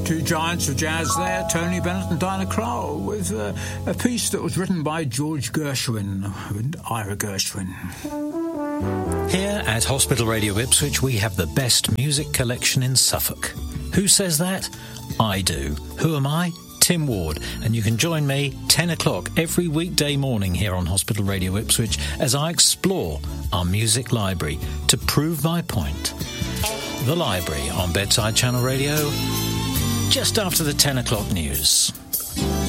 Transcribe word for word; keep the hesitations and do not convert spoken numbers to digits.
Two giants of jazz there, Tony Bennett and Dinah Crowell, with uh, a piece that was written by George Gershwin and Ira Gershwin. Here at Hospital Radio Ipswich, we have the best music collection in Suffolk. Who says that? I do. Who am I? Tim Ward, and you can join me ten o'clock every weekday morning here on Hospital Radio Ipswich as I explore our music library to prove my point. The Library on Bedside Channel Radio, just after the ten o'clock news.